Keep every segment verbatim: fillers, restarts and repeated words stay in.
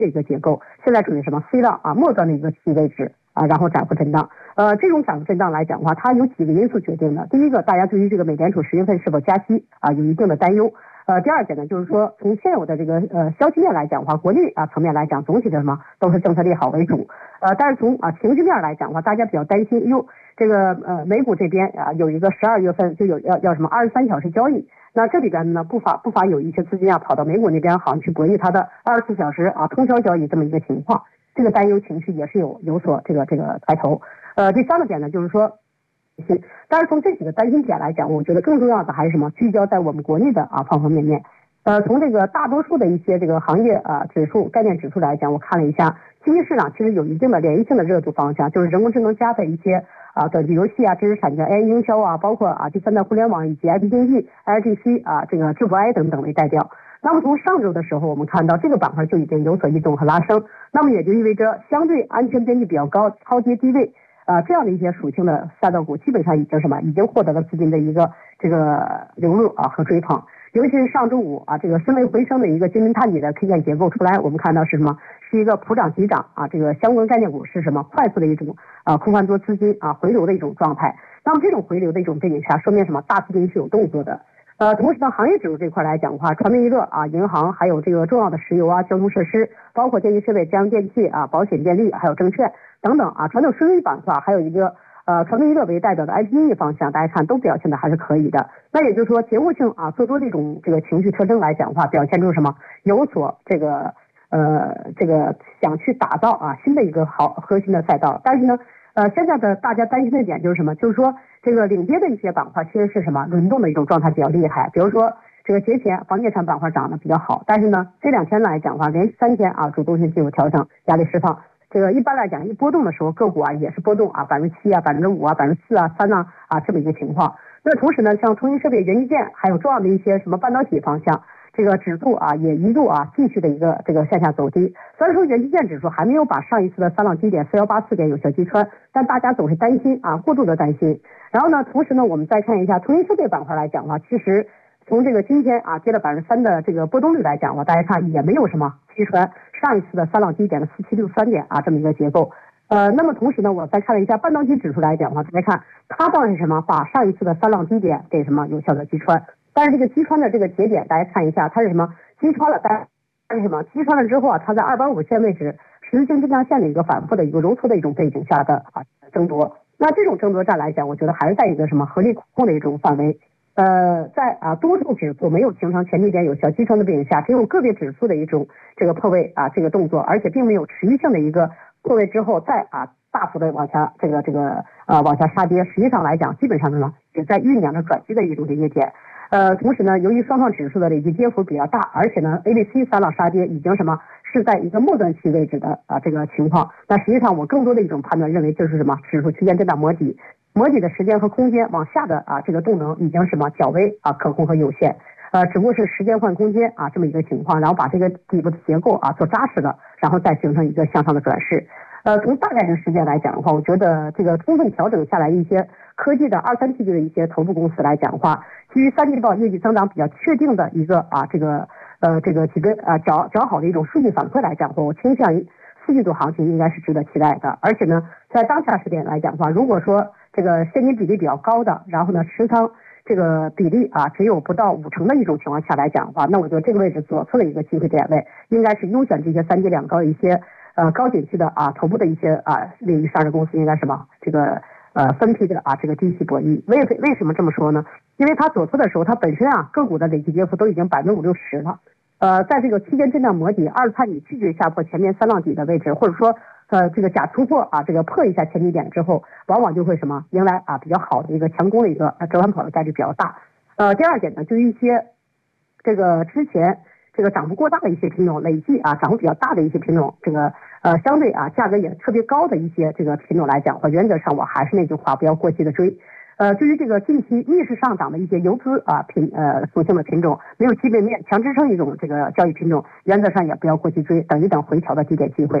的一个结构，现在处于什么 C 浪啊末端的一个期位置啊，然后涨幅震荡。呃，这种涨幅震荡来讲的话，它有几个因素决定的。第一个，大家对于这个美联储十月份是否加息啊有一定的担忧。呃，第二点呢，就是说从现有的这个呃消息面来讲的话，国内啊层面来讲，总体的什么都是政策利好为主。呃，但是从啊情绪面来讲的话，大家比较担心，哟，这个呃美股这边啊有一个十二月份就有要要什么二十三小时交易，那这里边呢不乏不乏有一些资金啊跑到美股那边，好像去博弈它的二十四小时啊通宵交易这么一个情况，这个担忧情绪也是有有所这个这个抬头。呃，第三个点呢，就是说。但是从这几个担心点来讲，我觉得更重要的还是什么？聚焦在我们国内的啊方方面面。呃，从这个大多数的一些这个行业啊指数、概念指数来讲，我看了一下，经济市场其实有一定的连续性的热度方向，就是人工智能加的一些啊的游戏啊、知识产权、A I 营销啊，包括啊第三代互联网以及 I P 经济、I G C 啊这个支付 I 等等为代表。那么从上周的时候，我们看到这个板块就已经有所异动和拉升，那么也就意味着相对安全边际比较高、超跌低位。呃，这样的一些属性的赛道股，基本上已经什么，已经获得了资金的一个这个流入啊和追捧。尤其是上周五啊，这个身为回升的一个精灵探底的 K 线结构出来，我们看到是什么？是一个普涨急涨啊，这个相关概念股是什么？快速的一种啊空翻多资金啊回流的一种状态。那么这种回流的一种背景下，说明什么？大资金是有动作的。呃，同时呢，行业指数这块来讲的话，传媒娱乐啊、银行，还有这个重要的石油啊、交通设施，包括电气设备、家用电器啊、保险电力，还有证券等等啊，传统收益板块，还有一个呃传媒娱乐为代表的 I P 经济方向，大家看都表现的还是可以的。那也就是说，节目性啊做多这种这个情绪特征来讲的话，表现出什么？有所这个呃这个想去打造啊新的一个好核心的赛道，但是呢。呃，现在的大家担心的点就是什么？就是说，这个领跌的一些板块其实是什么？轮动的一种状态比较厉害。比如说，这个节前房地产板块涨得比较好，但是呢，这两天来讲的话，连续三天啊，主动性进入调整，压力释放。这个一般来讲，一波动的时候，个股啊也是波动啊，百分之七啊、百分之五啊、百分之四啊、三啊啊这么一个情况。那同时呢，像通信设备、元器件，还有重要的一些什么半导体方向。这个指数啊也一度啊继续的一个这个向下走低，虽然说元器件指数还没有把上一次的三浪低点四一八四点有效击穿，但大家总是担心啊过度的担心。然后呢，同时呢我们再看一下通信设备板块来讲的话，其实从这个今天啊跌了百分之三的这个波动率来讲的话，大家看也没有什么击穿上一次的三浪低点的四七六三点啊这么一个结构。呃，那么同时呢，我再看了一下半导体指数来讲的话，大家看它倒是什么把上一次的三浪低点给什么有效的击穿。但是这个击穿的这个节点，大家看一下，它是什么？击穿了，但但是什么？击穿了之后啊，它在二百五线位置十字星震荡线的一个反复的一个揉搓的一种背景下的啊争夺。那这种争夺战来讲，我觉得还是在一个什么合力控的一种范围。呃，在啊多数指数没有形成前低点有效击穿的背景下，只有个别指数的一种这个破位啊这个动作，而且并没有持续性的一个破位之后再啊大幅的往下这个这个呃往下杀跌。实际上来讲，基本上是什么？也在酝酿着转机的一种临界点。呃，同时呢，由于双创指数的累计跌幅比较大，而且呢 A B C 三浪杀跌已经什么是在一个末端期位置的啊这个情况。那实际上我更多的一种判断认为就是什么指数区间震荡磨底，磨底的时间和空间往下的啊这个动能已经什么较为啊可控和有限。呃，只不过是时间换空间啊这么一个情况，然后把这个底部的结构啊做扎实了，然后再形成一个向上的转势。呃，从大概的时间来讲的话，我觉得这个充分调整下来一些科技的二三季度的一些头部公司来讲的话，基于三季报业绩增长比较确定的一个啊这个呃这个几个啊较较好的一种数据反馈来讲的话，我倾向于四季度行情应该是值得期待的。而且呢，在当下时点来讲的话，如果说这个现金比例比较高的，然后呢持仓这个比例啊只有不到五成的一种情况下来讲的话，那我觉得这个位置左侧的一个机会点位应该是优选这些三跌两高的一些呃高景气的啊头部的一些啊领域上市公司，应该什么这个呃分批的啊这个低息博弈。为为什么这么说呢？因为它左侧的时候，它本身啊个股的累计跌幅都已经百分之五六十了。呃，在这个期间震荡磨底，二次探底拒绝下破前面三浪底的位置，或者说呃这个假突破啊，这个破一下前低点之后，往往就会什么迎来啊比较好的一个强攻的一个折返跑的概率比较大。呃，第二点呢，就一些这个之前这个涨幅过大的一些品种，累计啊涨幅比较大的一些品种，这个呃相对啊价格也特别高的一些这个品种来讲，我原则上我还是那句话，不要过激的追。呃，对于这个近期逆势上涨的一些游资啊品呃属性的品种，没有基本面强支撑一种这个交易品种，原则上也不要过去追，等一等回调的低点机会。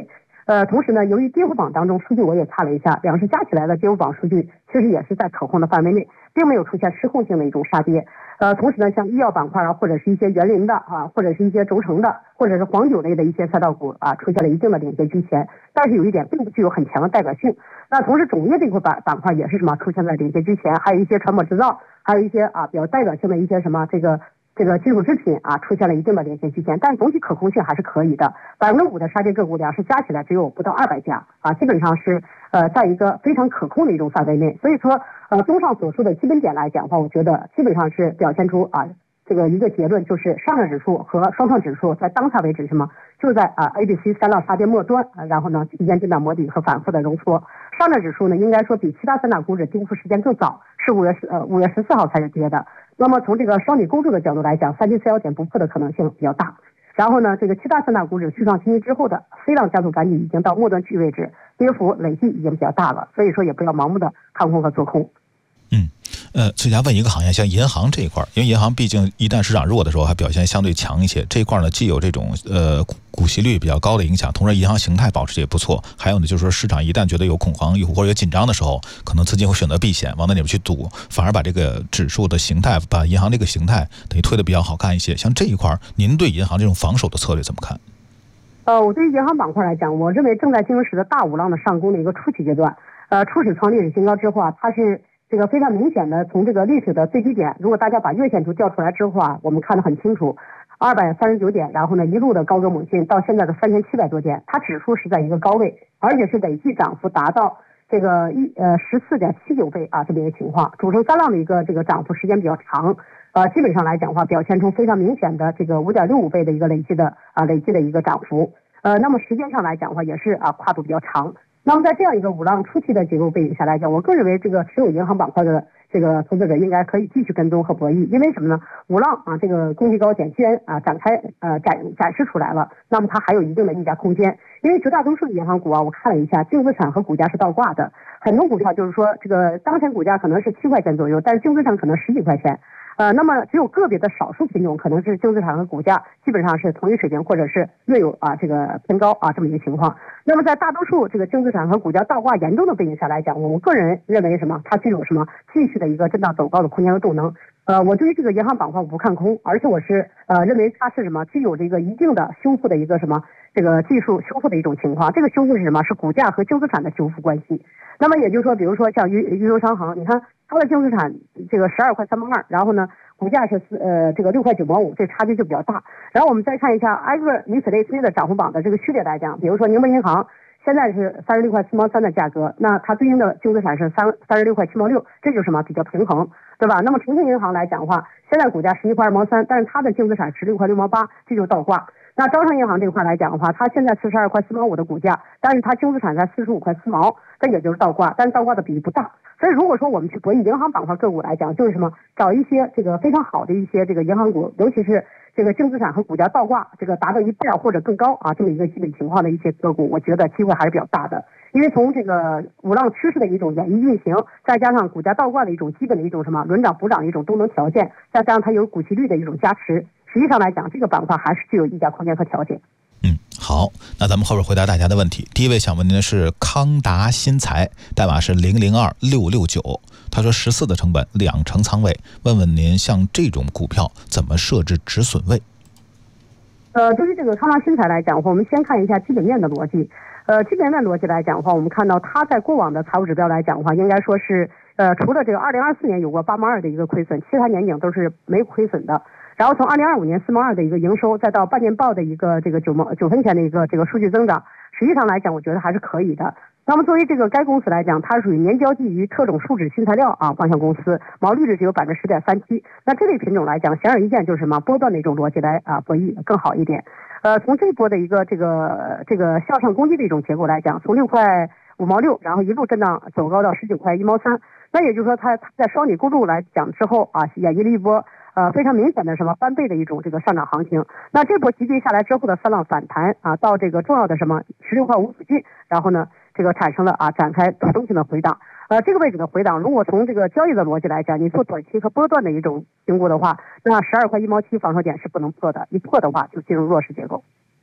呃，同时呢，由于跌幅榜当中数据我也看了一下，两市加起来的跌幅榜数据其实也是在可控的范围内，并没有出现失控性的一种杀跌。呃，同时呢，像医药板块啊，或者是一些园林的啊，或者是一些轴承的，或者是黄酒类的一些赛道股啊，出现了一定的领先居前，但是有一点并不具有很强的代表性。那同时种业这块板板块也是什么出现在领先居前，还有一些船舶制造，还有一些啊比较代表性的一些什么这个。这个金属制品啊出现了一定的领先区间，但总体可控性还是可以的。百分之五的杀跌个股两市加起来只有不到二百家啊，基本上是呃在一个非常可控的一种范围内。所以说呃综上所述的基本点来讲的话，我觉得基本上是表现出啊这个一个结论，就是上证指数和双创指数在当下为止什么就在啊 A、B、C 三浪杀跌末端，啊、然后呢期间震荡磨底和反复的容缩。上证指数呢应该说比其他三大股指跌幅时间更早，是五月十呃五月十四号才是跌的。那么从这个双底构筑的角度来讲，三七四幺点不破的可能性比较大。然后呢，这个其他三大股指续创新低之后的 C 浪加速赶底已经到末端区域位置，跌幅累计已经比较大了，所以说也不要盲目的看空和做空。 嗯，呃，最佳问一个行业，像银行这一块，因为银行毕竟一旦市场弱的时候，还表现相对强一些。这一块呢，既有这种呃股息率比较高的影响，同时银行形态保持也不错。还有呢，就是说市场一旦觉得有恐慌或者有紧张的时候，可能资金会选择避险，往那里面去赌，反而把这个指数的形态，把银行这个形态等于推的比较好看一些。像这一块，您对银行这种防守的策略怎么看？ 呃，我对于银行板块来讲，我认为正在进入时的大五浪的上攻的一个初期阶段。呃，初始创历史新高之后啊，它是。这个非常明显的，从这个历史的最低点，如果大家把月线图调出来之后啊，我们看得很清楚，二百三十九点，然后呢一路的高歌猛进，到现在的三千七百多点，它指数是在一个高位，而且是累计涨幅达到这个一呃十四点七九倍啊这么一个情况，组成三浪的一个这个涨幅时间比较长，呃基本上来讲的话，表现出非常明显的这个五点六五倍的一个累计的啊累计的一个涨幅，呃那么时间上来讲的话，也是啊跨度比较长。那么在这样一个五浪初期的结构背景下来讲，我个人认为这个持有银行板块的这个投资者应该可以继续跟踪和博弈，因为什么呢？五浪啊，这个攻击高点既然啊展开呃展展示出来了，那么它还有一定的溢价空间。因为绝大多数的银行股啊，我看了一下，净资产和股价是倒挂的，很多股票就是说这个当前股价可能是七块钱左右，但是净资产可能十几块钱。呃，那么只有个别的少数品种可能是净资产和股价基本上是同一水平，或者是略有啊这个偏高啊这么一个情况。那么在大多数这个净资产和股价倒挂严重的背景下来讲，我个人认为什么？它具有什么继续的一个震荡走高的空间和动能。呃，我对于这个银行板块我不看空，而且我是呃认为它是什么具有这个一定的修复的一个什么这个技术修复的一种情况。这个修复是什么？是股价和净资产的修复关系。那么也就是说，比如说像余余额商行，你看它的净资产这个十二块三毛二，然后呢股价是呃这个六块九毛五，这差距就比较大。然后我们再看一下挨个以此类推的涨幅榜的这个序列来讲，比如说宁波银行现在是三十六块四毛三的价格，那它对应的净资产是三三十六块七毛六，这就是什么比较平衡，对吧？那么重庆银行来讲的话，现在股价十一块二毛三，但是它的净资产十六块六毛八，这就是倒挂。那招商银行这块来讲的话，它现在四十二块四毛五的股价，但是它净资产才四十五块四毛，这也就是倒挂，但是倒挂的比例不大。所以如果说我们去博弈银行板块个股来讲，就是什么找一些这个非常好的一些这个银行股，尤其是这个净资产和股价倒挂这个达到一半或者更高啊这么一个基本情况的一些个股，我觉得机会还是比较大的。因为从这个五浪趋势的一种演绎运行，再加上股价倒挂的一种基本的一种什么轮涨补涨的一种动能条件，再加上它有股息率的一种加持，实际上来讲，这个板块还是具有溢价空间和条件。 嗯，好，那咱们后边回答大家的问题。第一位想问您的是康达新材，代码是零零二六六九，他说十四的成本，两成仓位，问问您像这种股票怎么设置止损位？ 呃，对于这个康达新材来讲的话，我们先看一下基本面的逻辑。呃，基本面逻辑来讲的话，我们看到它在过往的财务指标来讲的话，应该说是呃，除了这个二零二四年有过八毛二的一个亏损，其他年景都是没亏损的。然后从二零二五年四毛二的一个营收，再到半年报的一个这个九毛九分钱的一个这个数据增长，实际上来讲，我觉得还是可以的。那么作为这个该公司来讲，它属于年交际于特种树脂新材料啊方向公司，毛利率只有百分之十点三七。那这类品种来讲，显而易见就是什么波段的一种逻辑来啊博弈更好一点。呃，从这波的一个这个这个向上攻击的一种结构来讲，从六块五毛六，然后一路震荡走高到十九块一毛三。那也就是说，它它在双底构筑来讲之后啊，演绎了一波呃非常明显的什么翻倍的一种这个上涨行情。那这波急跌下来之后的三浪反弹啊，到这个重要的什么十六块五附近，然后呢这个产生了啊展开主动性的回档。呃，这个位置的回档，如果从这个交易的逻辑来讲，你做短期和波段的一种评估的话，那十二块一毛七防守点是不能破的，一破的话就进入弱势结构。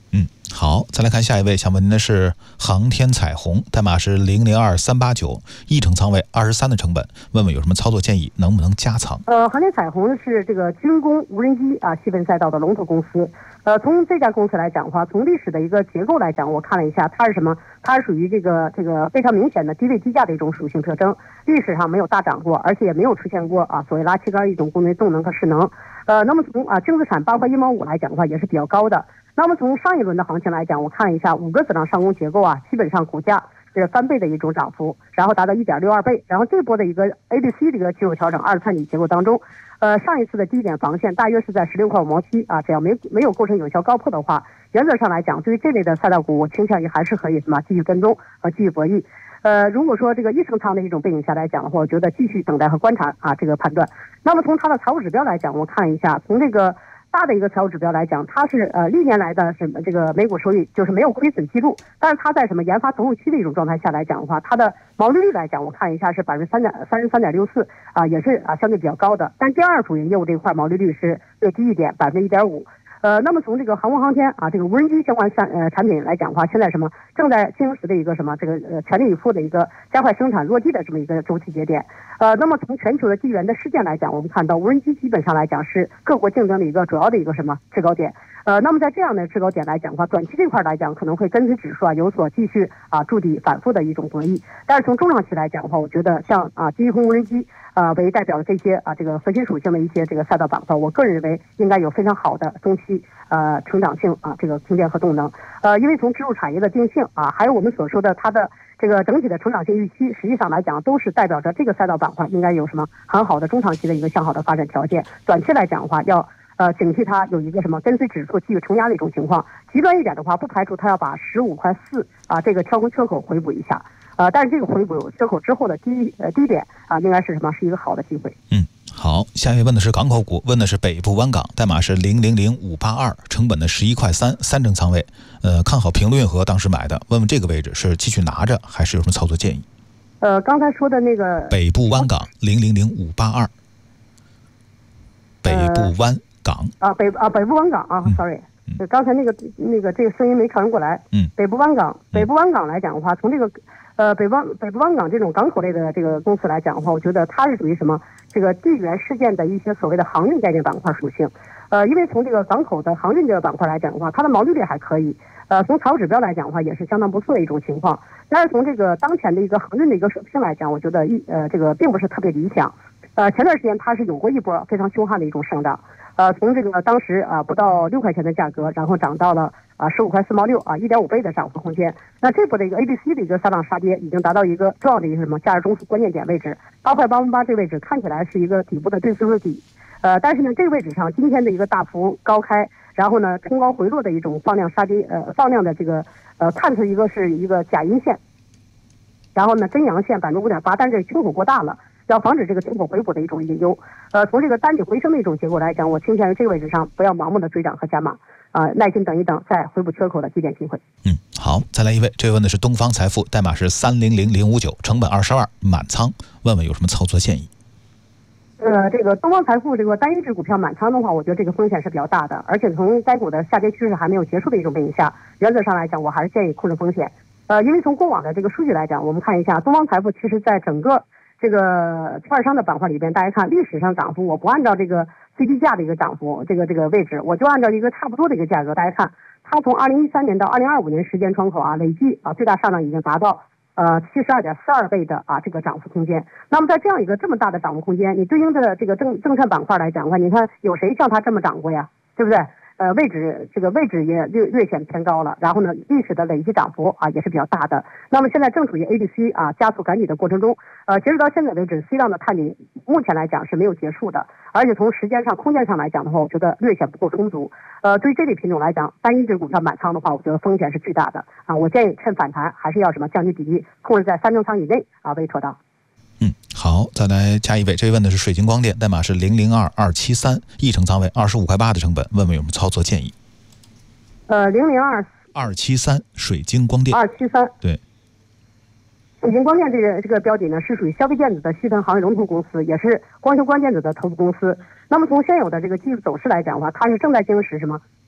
嗯，好，再来看下一位，想问您的是航天彩虹，代码是零零二三八九，一成仓位二十三的成本，问问有什么操作建议，能不能加仓？ 呃，航天彩虹是这个军工无人机啊细分赛道的龙头公司。呃，从这家公司来讲的话，从历史的一个结构来讲，我看了一下，它是什么？它是属于这个这个非常明显的低位低价的一种属性特征，历史上没有大涨过，而且也没有出现过啊所谓拉旗杆一种功能动能和势能。呃，那么从啊净资产八块一毛五来讲的话，也是比较高的。那么从上一轮的行情来讲，我看了一下五个子浪上攻结构啊，基本上股价是翻倍的一种涨幅，然后达到一点六二倍。然后这波的一个 A B C 这个技术调整二次探底结构当中，呃，上一次的低点防线大约是在十六块五毛七啊，只要没没有构成有效高破的话，原则上来讲，对于这类的赛道股，我倾向于还是可以什么继续跟踪和继续博弈。呃，如果说这个一成仓的一种背景下来讲的话，我觉得继续等待和观察啊这个判断。那么从它的财务指标来讲，我看一下，从这个大的一个财务指标来讲，它是呃历年来的什么这个每股收益就是没有亏损记录，但是它在什么研发投入期的一种状态下来讲的话，它的毛利率来讲，我看一下是百分之三点三十三点六四啊，也是啊相对比较高的。但第二主营业务这一块毛利率是略低一点，百分之一点五。呃，那么从这个航空航天啊，这个无人机相关产呃产品来讲的话，现在什么正在进行时的一个什么这个呃全力以赴的一个加快生产落地的这么一个周期节点。呃，那么从全球的地缘的事件来讲，我们看到无人机基本上来讲是各国竞争的一个主要的一个什么制高点。呃，那么在这样的制高点来讲的话，短期这块来讲可能会跟随指数啊有所继续啊筑底反复的一种博弈。但是从中长期来讲的话，我觉得像啊低空无人机啊为代表的这些啊这个核心属性的一些这个赛道板块，我个人认为应该有非常好的中期呃成长性啊这个空间和动能。呃，因为从支柱产业的定性啊，还有我们所说的它的这个整体的成长性预期，实际上来讲都是代表着这个赛道板块应该有什么很好的中长期的一个向好的发展条件。短期来讲的话，要呃警惕它有一个什么跟随指数继续承压的一种情况。极端一点的话，不排除它要把十五块四啊这个跳空缺口回补一下。呃，但是这个回补缺口之后的低呃低点啊，应该是什么？是一个好的机会。 嗯。好，下一位问的是港口股，问的是北部湾港，代码是零零零五八二，成本的十一块三，三成仓位。呃，看好平陆运河，当时买的，问问这个位置是继续拿着，还是有什么操作建议？ 呃，刚才说的那个北部湾港零零零五八二，北部湾港、 呃、啊北啊北部湾港啊、嗯、，sorry，、嗯、刚才那个那个这个声音没传过来。 嗯， 北部湾港，北部湾港来讲的话，从这个呃北湾北部湾港这种港口类的这个公司来讲的话，我觉得它是属于什么？这个地缘事件的一些所谓的航运概念板块属性。呃，因为从这个港口的航运这个板块来讲的话，它的毛利率还可以。呃，从财务指标来讲的话，也是相当不错的一种情况。但是从这个当前的一个航运的一个水平来讲，我觉得一呃这个并不是特别理想。呃，前段时间它是有过一波非常凶悍的一种上涨。呃，从这个当时啊、呃、不到六块钱的价格，然后涨到了啊十五块四毛六啊，一点五倍的涨幅空间。那这波的一个 A B C 的一个三浪杀跌，已经达到一个重要的一个什么价值中枢关键点位置，八块八毛八这个位置看起来是一个底部的对次入底。呃，但是呢，这个位置上今天的一个大幅高开，然后呢冲高回落的一种放量杀跌，呃放量的这个呃看出一个是一个假阴线，然后呢真阳线百分之五点八，但是这缺口过大了。要防止这个缺口回补的一种隐忧。呃，从这个单底回升的一种结果来讲，我倾向于这个位置上不要盲目的追涨和加码，啊、呃，耐心等一等，再回补缺口的低点机会。 嗯，好，再来一位，这位问的是东方财富，代码是三零零零五九，成本二十二，满仓，问问有什么操作建议？ 呃，这个东方财富这个单一只股票满仓的话，我觉得这个风险是比较大的，而且从该股的下跌趋势还没有结束的一种背景下，原则上来讲，我还是建议控制风险。呃，因为从过往的这个数据来讲，我们看一下东方财富，其实在整个这个券商的板块里边，大家看历史上涨幅，我不按照这个最低价的一个涨幅，这个这个位置，我就按照一个差不多的一个价格，大家看，它从二零一三年到二零二五年时间窗口啊，累计啊最大上涨已经达到呃七十二点四二倍的啊这个涨幅空间。那么在这样一个这么大的涨幅空间，你对应的这个证证券板块来讲的话，你看有谁像它这么涨过呀？对不对？呃，位置这个位置也略略显偏高了，然后呢，历史的累计涨幅啊也是比较大的。那么现在正处于 A B C 啊加速赶底的过程中，呃，截止到现在为止 ，C 浪的探底目前来讲是没有结束的，而且从时间上、空间上来讲的话，我觉得略显不够充足。呃，对于这类品种来讲，单一只股票满仓的话，我觉得风险是巨大的啊。我建议趁反弹还是要什么降低比例，控制在三成仓以内啊为妥当。 嗯，好，再来加一位，这位问的是水晶光电，代码是零零二二七三，一成仓位二十五块八的成本，问问有什么操作建议？ 呃，零零二二七三水晶光电， 二七三对， 水晶光电这个这个标的呢，是属于消费电子的细分行业龙头公司，也是光学关键子的头部公司。那么从现有的这个技术走势来讲的话，它是正在经历什么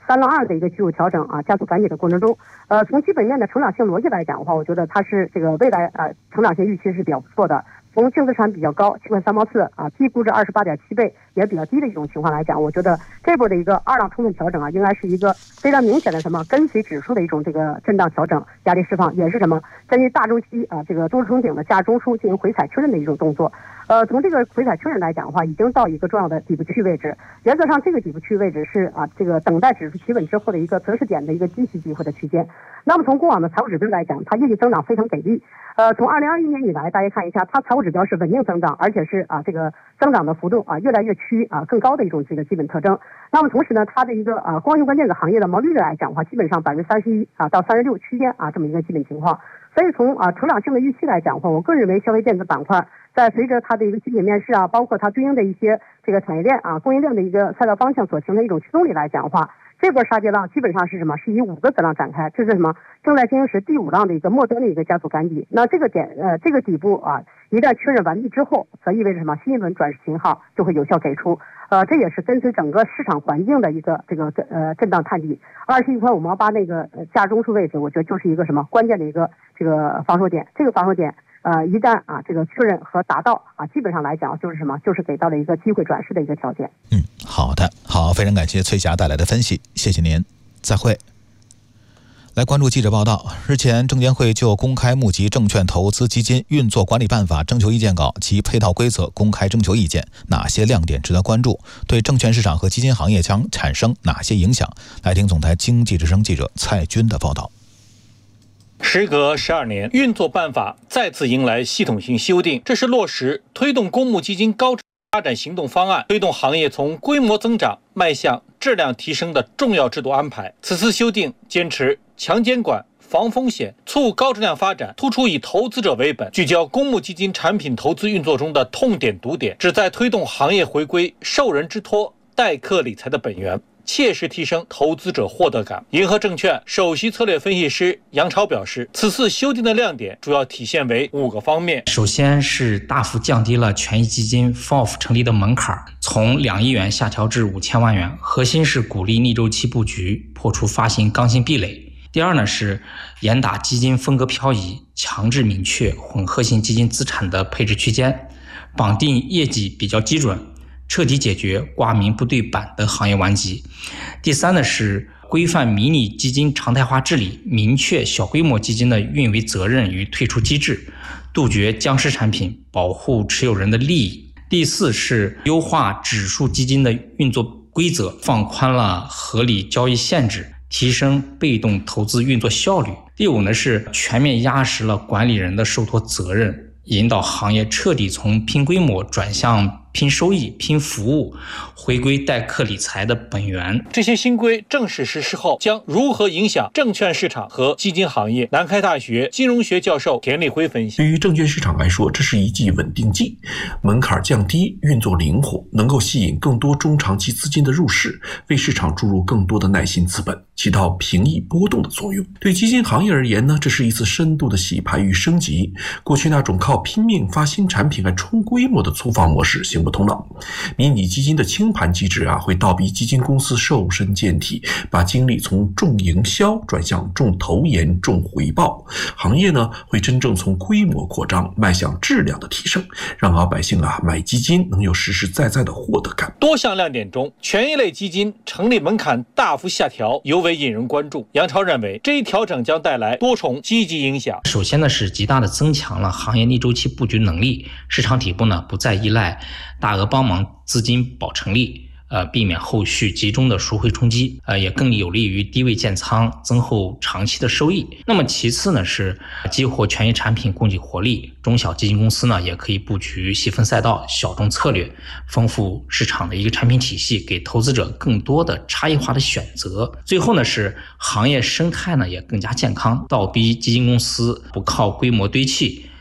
三浪二的一个技术调整啊，加速赶紧的过程中，呃，从基本面的成长性逻辑来讲的话，我觉得它是这个未来呃成长性预期是比较不错的。从净资产比较高七块三毛四啊，P 估值二十八点七倍也比较低的一种情况来讲，我觉得这波的一个二浪冲动调整啊，应该是一个非常明显的什么跟随指数的一种这个震荡调整，压力释放，也是什么根据大周期啊这个多重顶的价中枢进行回踩确认的一种动作。呃，从这个回踩确认来讲的话，已经到一个重要的底部区域位置。原则上，这个底部区域位置是啊，这个等待指数企稳之后的一个择时点的一个继续机会的区间。那么从过往的财务指标来讲，它业绩增长非常给力。呃，从二零二一年以来，大家看一下，它财务指标是稳定增长，而且是啊这个增长的幅度啊越来越趋啊更高的一种这个基本特征。那么同时呢，它的一个啊光学关键的行业的毛利率来讲的话，基本上百分之三十一啊到三十六区间啊这么一个基本情况。所以从啊成长性的预期来讲的话，我个人认为消费电子板块在随着它的一个基本面势啊，包括它对应的一些这个产业链啊供应链的一个赛道方向所形成一种驱动力来讲的话，这波杀跌浪基本上是什么？是以五个子浪展开，这是什么？正在进行时第五浪的一个末端的一个加速赶底。那这个点呃这个底部啊一旦确认完毕之后，则意味着什么？新一轮转势信号就会有效给出。呃，这也是跟随整个市场环境的一个这个呃震荡探底。二十一块五毛八那个呃价中枢位置，我觉得就是一个什么关键的一个这个防守点。这个防守点呃一旦啊这个确认和达到啊，基本上来讲就是什么？就是给到了一个机会转势的一个条件。 嗯，好的，好，非常感谢崔霞带来的分析，谢谢您，再会。来关注记者报道，日前证监会就公开募集证券投资基金运作管理办法征求意见稿及配套规则公开征求意见，哪些亮点值得关注？对证券市场和基金行业将产生哪些影响？来听总台经济之声记者蔡军的报道。 时隔十二年，运作办法再次迎来系统性修订，这是落实推动公募基金高质发展行动方案，推动行业从规模增长迈向质量提升的重要制度安排。此次修订坚持强监管、防风险、促高质量发展，突出以投资者为本，聚焦公募基金产品投资运作中的痛点堵点，旨在推动行业回归受人之托、代客理财的本源，切实提升投资者获得感。银河证券首席策略分析师杨超表示，此次修订的亮点主要体现为五个方面。 首先是大幅降低了权益基金 F O F 成立的门槛，从两亿元下调至五千万元，核心是鼓励逆周期布局，破除发行刚性壁垒。第二呢是严打基金风格漂移，强制明确混合型基金资产的配置区间，绑定业绩比较基准，彻底解决挂名不对板的行业顽疾。第三呢是规范迷你基金常态化治理，明确小规模基金的运维责任与退出机制，杜绝僵尸产品，保护持有人的利益。第四是优化指数基金的运作规则，放宽了合理交易限制，提升被动投资运作效率。第五呢是全面压实了管理人的受托责任，引导行业彻底从拼规模转向拼收益、拼服务，回归代客理财的本源。 这些新规正式实施后将如何影响证券市场和基金行业？南开大学金融学教授田立辉分析， 对于证券市场来说，这是一剂稳定剂，门槛降低，运作灵活，能够吸引更多中长期资金的入市，为市场注入更多的耐心资本，起到平抑波动的作用。对基金行业而言呢，这是一次深度的洗牌与升级。过去那种靠拼命发新产品来冲规模的粗放模式行不通了。迷你基金的清盘机制啊，会倒逼基金公司瘦身健体，把精力从重营销转向重投研、重回报。行业呢，会真正从规模扩张迈向质量的提升，让老百姓啊买基金能有实实在在的获得感。 多项亮点中，权益类基金成立门槛大幅下调，尤为引人关注。杨超认为，这一调整将带来多重积极影响。 首先呢，是极大的增强了行业逆周期布局能力，市场底部呢不再依赖大额帮忙资金保成立，呃，避免后续集中的赎回冲击，呃，也更有利于低位建仓，增厚长期的收益。那么其次呢，是激活权益产品供给活力，中小基金公司呢也可以布局细分赛道、小众策略，丰富市场的一个产品体系，给投资者更多的差异化的选择。最后呢，是行业生态呢也更加健康，倒逼基金公司不靠规模堆砌，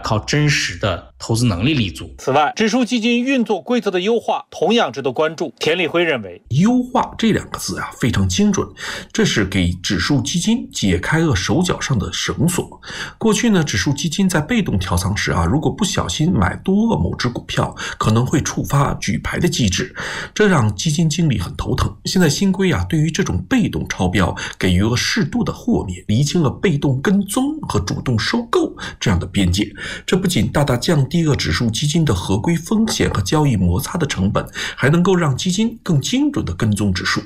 靠真实的投资能力立足。 此外，指数基金运作规则的优化同样值得关注。田立辉认为， 优化这两个字啊非常精准，这是给指数基金解开了手脚上的绳索。过去呢，指数基金在被动调仓时啊，如果不小心买多了某只股票，可能会触发举牌的机制，这让基金经理很头疼。现在新规啊，对于这种被动超标给予了适度的豁免，厘清了被动跟踪和主动收购这样的边界。这不仅大大降低了指数基金的合规风险和交易摩擦的成本，还能够让基金更精准地跟踪指数。